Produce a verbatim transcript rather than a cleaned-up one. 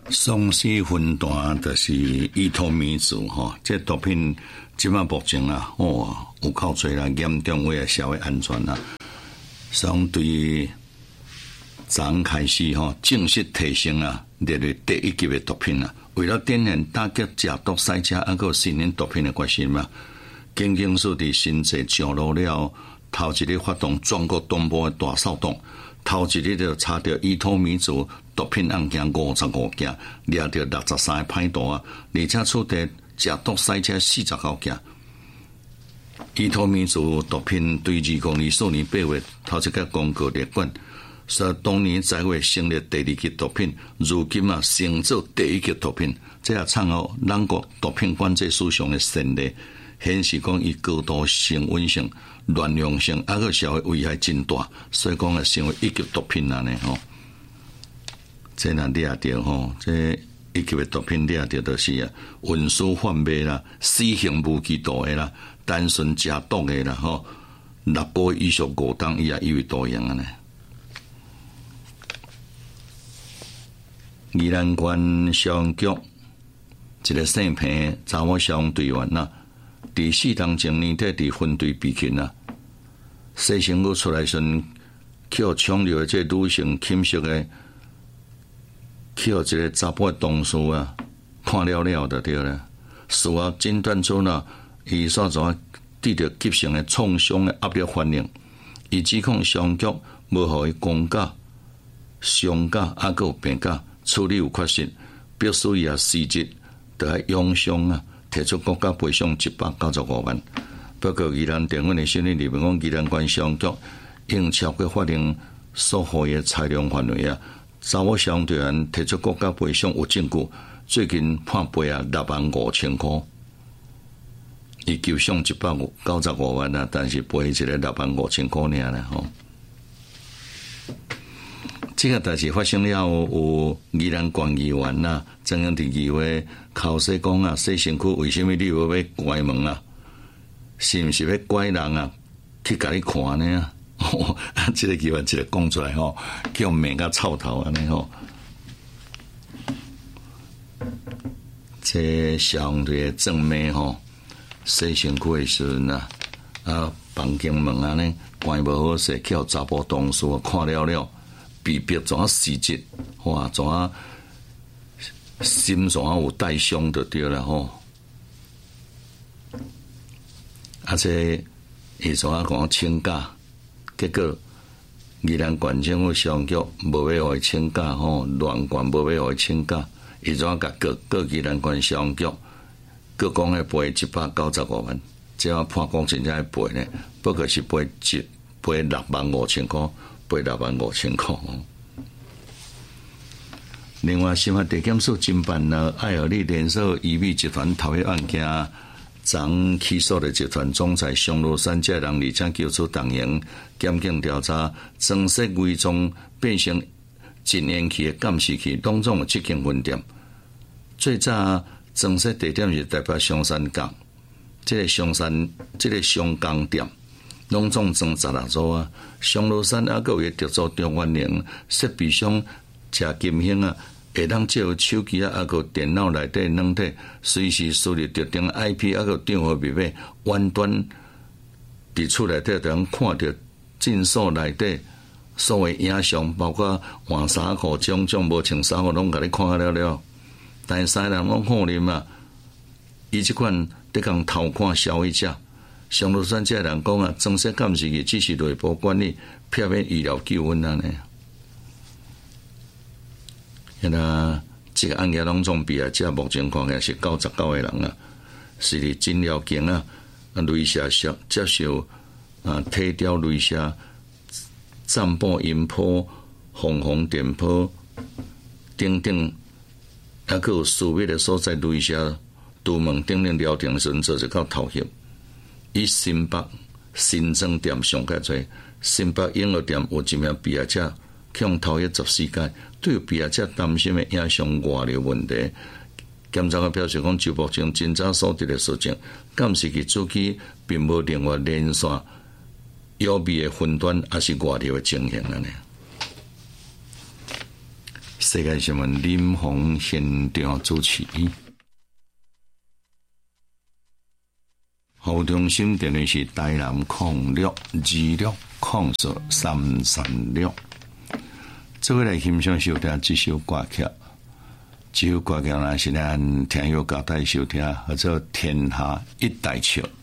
双尸分段就是伊托米族吼，这毒品即马目前啊，哦，有够侪啦，严重危害社会安全啦。相对于昨开始吼，正式提升啊，列入第一级的毒品啊。为了展现打击食毒赛车啊个新型毒品的决心嘛，警警署伫新界上路了，头一日发动全国东部的大扫动。头一日就查到伊托米族毒品案件五十五件，抓到六十三个歹徒啊，而且处理食毒赛车四十九件。伊托米族毒品对二零二四年八月头一个公告列管，说当年十月成立第二级毒品，如今啊升做第一级毒品，这也参考咱国毒品管制史上的先例，显示讲伊高度成稳性。乱用性，啊个社会危害真大，所以讲啊，成为一级毒品啦呢吼。这若抓着吼，这一级的毒品抓着就是啊，运输贩卖啦，死刑无期徒的啦，单纯食毒的啦吼，六个以上五档伊也以为多样啊呢。宜兰县消防局一个姓平查某消防队员呐。伫四当前年底伫分队被擒啊，洗身躯出来时，去互抢掠这女性寝室的，去互一个查甫的同事啊，看了了就对了。事后诊断出呢，伊所怎得到急性的创伤的压力反应，伊指控消防局无互伊公假、伤假啊，佮有病假处理有缺失，必须伊啊辞职，就要养伤啊。提出国家赔偿一百九十五万。不过，宜兰电讯的新闻里面讲，宜兰县消防局应超过法令所予的裁量范围啊，查某消防队员提出国家赔偿有证据，最近判赔啊六万五千块。伊求偿一百九十五万啊，但是赔一个六万五千块尔啦吼。这个代志发生了，有宜兰县议员呐，中央伫议会口说讲啊，洗身躯为什么你要要关门啊？是毋是要拐人啊？去甲你看呢？哦，这个议员一个讲出来吼，叫骂甲臭头安尼吼。这消防队的正妹吼，洗身躯的时阵啊，啊，房间门安尼关无好势，叫查甫同事看了了。被逼怎啊辞职，哇，怎啊心怎啊有带伤就对了吼。而且伊怎啊讲请假，结果宜兰县政府消防局无要互伊请假吼，乱管无要互伊请假，伊怎啊甲各各宜兰县消防局各讲要赔一百九十五万，这样判讲真正要赔呢，不过是赔一赔六万五千块。赔六万五千块。另外，司法地检署侦办了爱尔利连锁医美集团偷窃案件，昨起诉的集团总裁熊罗山这人，而且求出动刑，检警调查装饰伪装变成禁烟期的监视器，拢总有七间分店。最早装饰地点是台北松山港，这个松山这个松江店。拢总装十六组啊，上路山啊，个有特殊中原零设备上车金星啊，会当借手机啊，啊个电脑内底软体，随时输入特定 I P 啊个电话密码，远端伫厝内底就通看到诊所内底所谓影像，包括换衫裤、种种无穿衫裤，拢甲你看了了。但是三人拢可能啊，伊即款得讲偷看消费者。上路山这人讲啊，装饰监视器只是内部管理，避免医疗纠纷啊呢。现在这个案件拢总比啊，这目前看起来是九十九个人啊，是伫诊疗间啊，镭射接接受啊体雕镭射、占卜音波、红红电波等等，还佫有私密的所在镭射、杜门等等疗程时，做一到偷袭。以新北新庄店上较侪，新北婴儿店有一名毕业者向偷袭十四届，对毕业者担心的影响外流问题，检察官表示讲，就目前侦查所得的事情，监视器主机并无另外连线妖秘的分段，还是外流的情形了呢。 世界新闻林鸿现场主持。好中心电话是台南控六二六控数三三六。这位来欣赏收听这首歌曲，这首歌曲呢是咱听友交代收听，叫做《天下一代笑》。